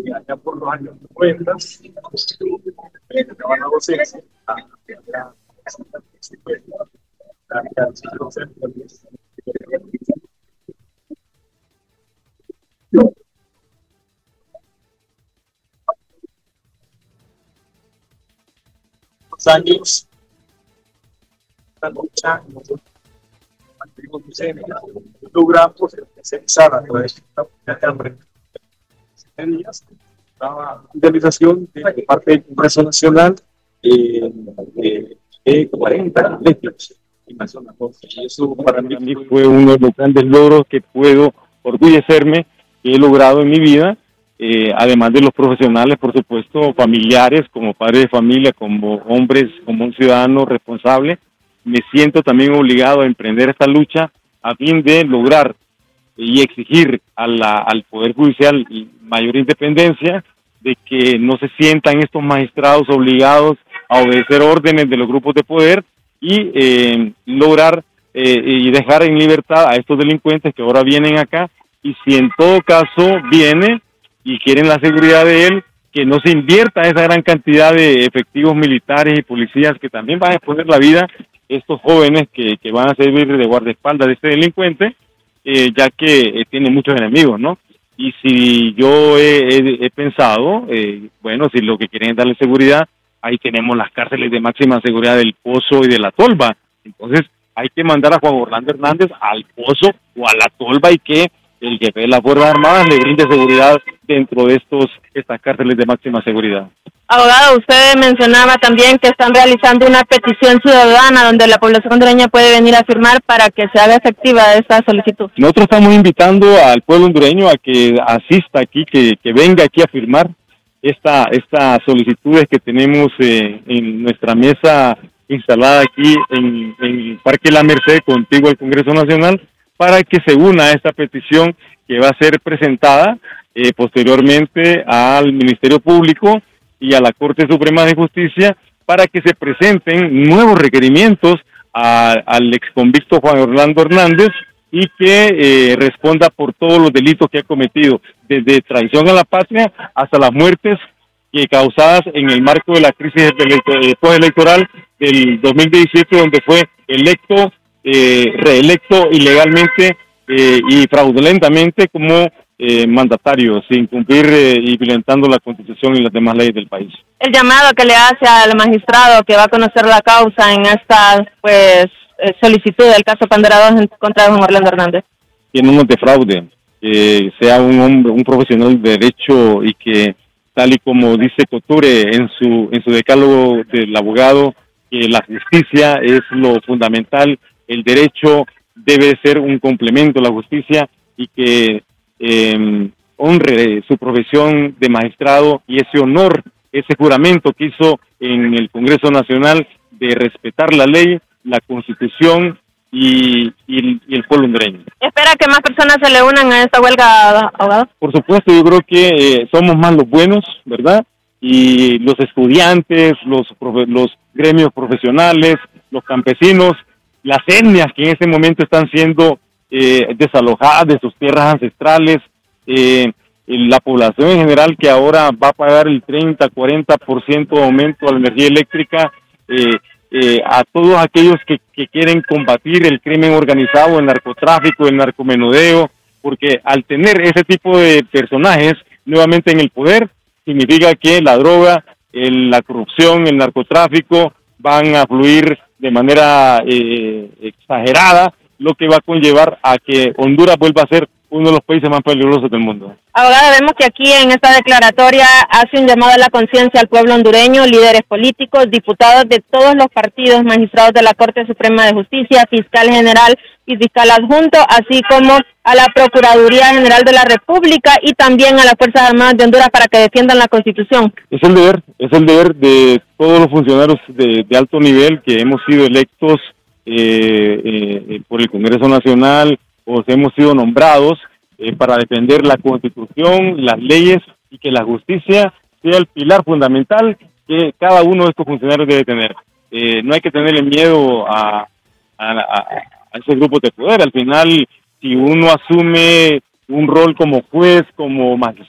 allá por los años 90, llevaba la docencia los años, la lucha, logramos especializar a través de la utilización de parte del Congreso Nacional de 40 leyes. Y eso para mí fue uno de los grandes logros que puedo orgullecerme que he logrado en mi vida, además de los profesionales, por supuesto, familiares, como padre de familia, como hombres, como un ciudadano responsable. Me siento también obligado a emprender esta lucha a fin de lograr y exigir al Poder Judicial mayor independencia, de que no se sientan estos magistrados obligados a obedecer órdenes de los grupos de poder y lograr y dejar en libertad a estos delincuentes que ahora vienen acá, y si en todo caso viene y quieren la seguridad de él, que no se invierta esa gran cantidad de efectivos militares y policías que también van a exponer la vida estos jóvenes que van a servir de guardaespaldas de este delincuente, ya que tiene muchos enemigos, ¿no? Y si yo he pensado, bueno, si lo que quieren es darle seguridad, ahí tenemos las cárceles de máxima seguridad del Pozo y de la Tolva. Entonces hay que mandar a Juan Orlando Hernández al Pozo o a la Tolva, y que el jefe de las Fuerzas Armadas le brinde seguridad dentro de estas cárceles de máxima seguridad. Abogado, usted mencionaba también que están realizando una petición ciudadana donde la población hondureña puede venir a firmar para que se haga efectiva esta solicitud. Nosotros estamos invitando al pueblo hondureño a que asista aquí, que venga aquí a firmar estas solicitudes que tenemos en nuestra mesa instalada aquí en el Parque La Merced, contiguo al Congreso Nacional, para que se una a esta petición que va a ser presentada posteriormente al Ministerio Público y a la Corte Suprema de Justicia, para que se presenten nuevos requerimientos al exconvicto Juan Orlando Hernández, y que responda por todos los delitos que ha cometido, desde traición a la patria hasta las muertes causadas en el marco de la crisis postelectoral del 2017, donde fue electo, reelecto ilegalmente y fraudulentamente como mandatario, sin cumplir y violentando la Constitución y las demás leyes del país. El llamado que le hace al magistrado que va a conocer la causa en esta solicitud del caso Pandera 2 contra Juan Orlando Hernández. Que no nos defraude, que sea un hombre, un profesional de derecho, y que, tal y como dice Couture en su decálogo del abogado, que la justicia es lo fundamental, el derecho debe ser un complemento a la justicia, y que honre su profesión de magistrado y ese honor, ese juramento que hizo en el Congreso Nacional de respetar la ley, la Constitución y el pueblo hondureño. ¿Espera que más personas se le unan a esta huelga, abogado? Por supuesto, yo creo que somos más los buenos, ¿verdad? Y los estudiantes, los gremios profesionales, los campesinos, las etnias que en este momento están siendo desalojadas de sus tierras ancestrales, la población en general que ahora va a pagar el 30-40% de aumento a la energía eléctrica, a todos aquellos que quieren combatir el crimen organizado, el narcotráfico, el narcomenudeo, porque al tener ese tipo de personajes nuevamente en el poder, significa que la droga, la corrupción, el narcotráfico van a fluir de manera exagerada, lo que va a conllevar a que Honduras vuelva a ser uno de los países más peligrosos del mundo. Abogada, vemos que aquí en esta declaratoria hace un llamado a la conciencia al pueblo hondureño, líderes políticos, diputados de todos los partidos, magistrados de la Corte Suprema de Justicia, fiscal general y fiscal adjunto, así como a la Procuraduría General de la República y también a las Fuerzas Armadas de Honduras para que defiendan la Constitución. Es el deber de todos los funcionarios de alto nivel que hemos sido electos por el Congreso Nacional, o hemos sido nombrados para defender la Constitución, las leyes, y que la justicia sea el pilar fundamental que cada uno de estos funcionarios debe tener. No hay que tenerle miedo a esos grupos de poder. Al final, si uno asume un rol como juez, como magistrado,